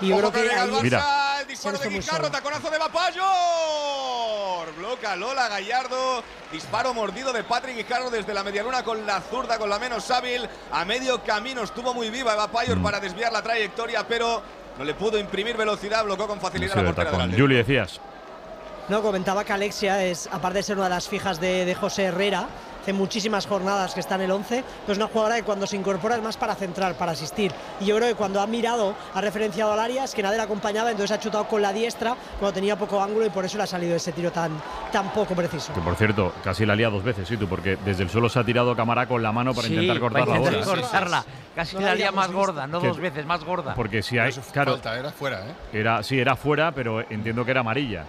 Y yo creo que Mira, el disparo de Guijarro, taconazo de Vapayor. Bloca Lola Gallardo. Disparo mordido de Patrick Guijarro desde la medialuna con la zurda, con la menos hábil. A medio camino estuvo muy viva Vapayor para desviar la trayectoria, pero no le pudo imprimir velocidad. Bloqueó con facilidad la portera del Atlético. Juli, decías. No, comentaba que Alexia es, aparte de ser una de las fijas de José Herrera, hace muchísimas jornadas que está en el 11, pero es una jugadora que cuando se incorpora es más para centrar, para asistir. Y yo creo que cuando ha mirado, ha referenciado al área, es que nadie la acompañaba, entonces ha chutado con la diestra cuando tenía poco ángulo y por eso le ha salido ese tiro tan poco preciso. Que por cierto, casi la lía dos veces, sí, tú, porque desde el suelo se ha tirado Camará con la mano para intentar cortar la bola. Cortarla. Casi no la lía más gorda, no dos veces, más gorda. Porque si hay, claro, falta, era fuera, era fuera, pero entiendo que era amarilla.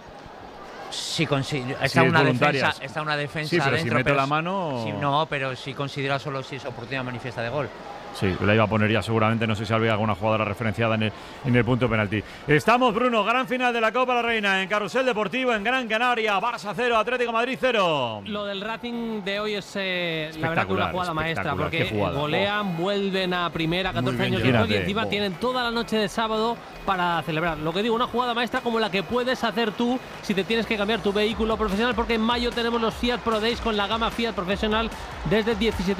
Sí, está una defensa sí, pero adentro, si meto la mano… Sí, no, pero si considera solo si es oportunidad manifiesta de gol. Sí, la iba a poner ya seguramente, no sé si había alguna jugadora referenciada en el punto penalti. Estamos, Bruno, gran final de la Copa de la Reina en Carrusel Deportivo, en Gran Canaria, Barça 0, Atlético Madrid 0. Lo del Racing de hoy es la verdad que una jugada maestra, porque golean, vuelven a primera 14 años después y encima tienen toda la noche de sábado para celebrar. Lo que digo, una jugada maestra como la que puedes hacer tú si te tienes que cambiar tu vehículo profesional, porque en mayo tenemos los Fiat Pro Days con la gama Fiat Profesional desde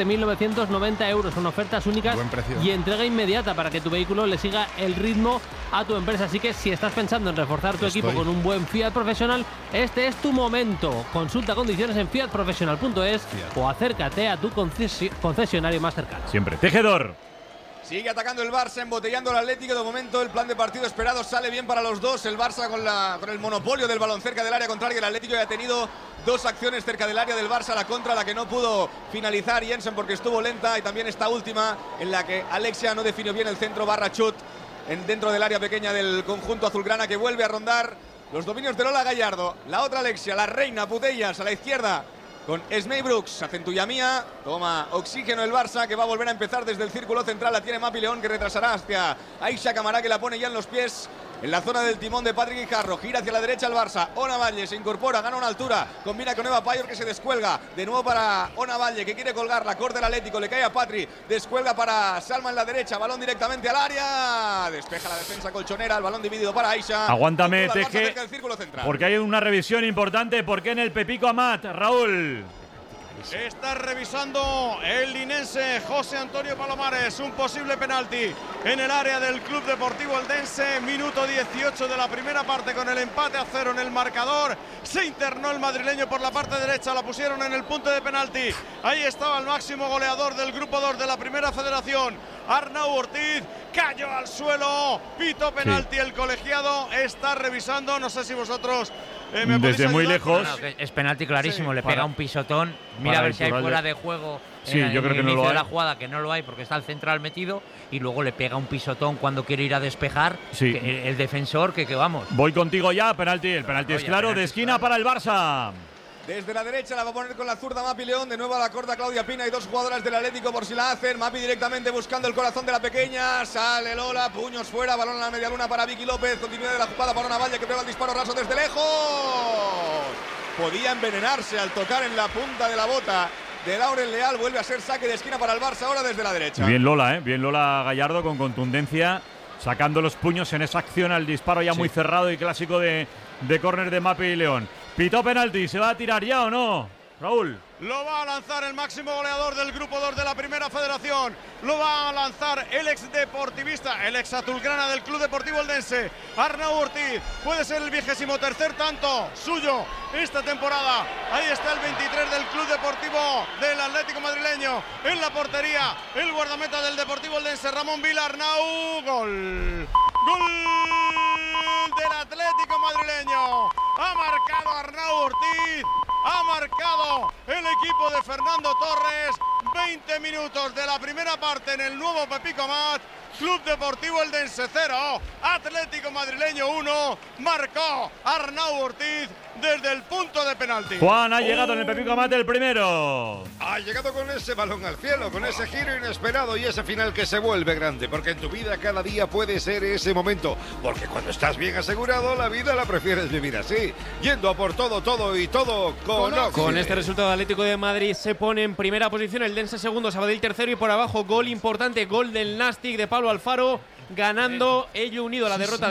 17.990 euros, son ofertas únicas y entrega inmediata para que tu vehículo le siga el ritmo a tu empresa. Así que si estás pensando en reforzar tu equipo con un buen Fiat Profesional, este es tu momento. Consulta condiciones en fiatprofesional.es o acércate a tu concesionario más cercano. Siempre. Tejedor. Sigue atacando el Barça, embotellando al Atlético. De momento el plan de partido esperado sale bien para los dos. El Barça con el monopolio del balón cerca del área contraria. El Atlético ya ha tenido dos acciones cerca del área del Barça. La contra, la que no pudo finalizar Jensen porque estuvo lenta. Y también esta última en la que Alexia no definió bien el centro / chut dentro del área pequeña del conjunto azulgrana, que vuelve a rondar los dominios de Lola Gallardo. La otra Alexia, la reina Putellas a la izquierda con Esmei Brooks, Acentuyamía, toma oxígeno el Barça, que va a volver a empezar desde el círculo central. La tiene Mapi León, que retrasará hacia Aisha Camará, que la pone ya en los pies, en la zona del timón de Patrick Guijarro. Gira hacia la derecha el Barça. Ona Valle se incorpora, gana una altura, combina con Eva Payor, que se descuelga. De nuevo para Ona Valle, que quiere colgar, la corta el Atlético, le cae a Patri, descuelga para Salma en la derecha, balón directamente al área, despeja la defensa colchonera, el balón dividido para Aisha. Aguántame, Teje, porque hay una revisión importante. ¿Por qué en el Pepico Amat, Raúl? Está revisando el linense José Antonio Palomares un posible penalti en el área del Club Deportivo Eldense. Minuto 18 de la primera parte, con el empate a 0 en el marcador. Se internó el madrileño por la parte derecha, la pusieron en el punto de penalti. Ahí estaba el máximo goleador del Grupo 2 de la Primera Federación, Arnau Ortiz. Cayó al suelo, pitó penalti. El colegiado está revisando, no sé si vosotros desde muy lejos. Es penalti clarísimo, le pega un pisotón. Mira a ver si hay fuera de juego. Sí, yo creo que no lo hay. De la jugada, que no lo hay porque está el central metido, y luego le pega un pisotón cuando quiere ir a despejar. Sí. El defensor, que vamos. Voy contigo ya, penalti. El penalti es claro, de esquina para el Barça. Desde la derecha la va a poner con la zurda Mapi León. De nuevo a la corta Claudia Pina y dos jugadoras del Atlético por si la hacen. Mapi directamente buscando el corazón de la pequeña. Sale Lola, puños fuera, balón a la media luna para Vicky López. Continuidad de la jugada para Ona Valle, que pega el disparo raso desde lejos. Podía envenenarse al tocar en la punta de la bota de Laurel Leal. Vuelve a ser saque de esquina para el Barça ahora desde la derecha. Bien Lola, bien Lola Gallardo, con contundencia, sacando los puños en esa acción al disparo ya muy cerrado y clásico de córner de Mapi León. Pitó penalti, ¿se va a tirar ya o no, Raúl? Lo va a lanzar el máximo goleador del Grupo 2 de la Primera Federación. Lo va a lanzar el ex deportivista, el ex azulgrana del Club Deportivo Eldense, Arnau Ortiz. Puede ser el 23º tanto suyo esta temporada. Ahí está el 23 del Club Deportivo del Atlético madrileño. En la portería, el guardameta del Deportivo Eldense, Ramón Vila. Arnau, gol. ¡Gol del Atlético madrileño! Ha marcado Arnau Ortiz. Ha marcado el equipo de Fernando Torres. 20 minutos de la primera parte en el nuevo Pepico Amat. Club Deportivo Eldense 0, Atlético madrileño 1. Marcó Arnau Ortiz desde el punto de penalti. Juan, ha llegado en el Pepico Amat el primero. Ha llegado con ese balón al cielo, con ese giro inesperado y ese final que se vuelve grande, porque en tu vida cada día puede ser ese momento, porque cuando estás bien asegurado, la vida la prefieres vivir así, yendo a por todo y todo con Oxide. Con este resultado, Atlético de Madrid se pone en primera posición, el Eldense segundo, Sabadell tercero, y por abajo gol importante, gol del Nastic de Pablo Alfaro. ganando, ello unido a la derrota